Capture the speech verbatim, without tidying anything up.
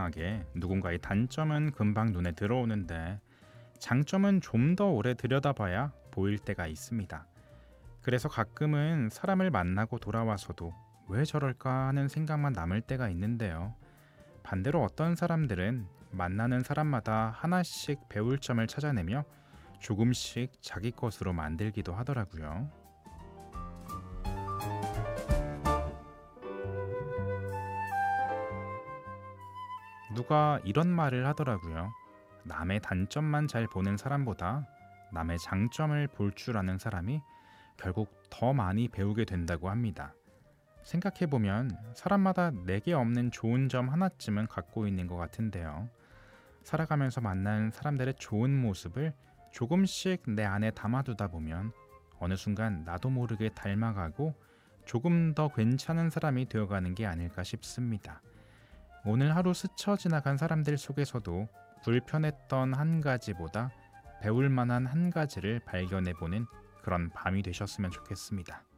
이상하게 누군가의 단점은 금방 눈에 들어오는데 장점은 좀 더 오래 들여다봐야 보일 때가 있습니다. 그래서 가끔은 사람을 만나고 돌아와서도 왜 저럴까 하는 생각만 남을 때가 있는데요. 반대로 어떤 사람들은 만나는 사람마다 하나씩 배울 점을 찾아내며 조금씩 자기 것으로 만들기도 하더라고요. 누가 이런 말을 하더라고요. 남의 단점만 잘 보는 사람보다 남의 장점을 볼 줄 아는 사람이 결국 더 많이 배우게 된다고 합니다. 생각해보면 사람마다 내게 없는 좋은 점 하나쯤은 갖고 있는 것 같은데요. 살아가면서 만난 사람들의 좋은 모습을 조금씩 내 안에 담아두다 보면 어느 순간 나도 모르게 닮아가고 조금 더 괜찮은 사람이 되어가는 게 아닐까 싶습니다. 오늘 하루 스쳐 지나간 사람들 속에서도 불편했던 한 가지보다 배울 만한 한 가지를 발견해보는 그런 밤이 되셨으면 좋겠습니다.